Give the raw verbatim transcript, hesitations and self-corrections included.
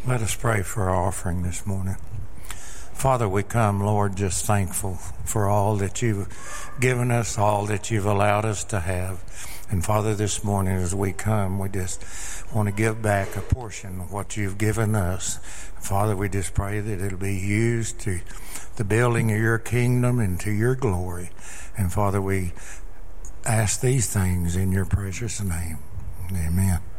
Let us pray for our offering this morning. Father, we come, Lord, just thankful for all that you've given us, all that you've allowed us to have. And Father, this morning as we come, we just want to give back a portion of what you've given us. Father, we just pray that it'll be used to the building of your kingdom and to your glory. And Father, we ask these things in your precious name. Amen.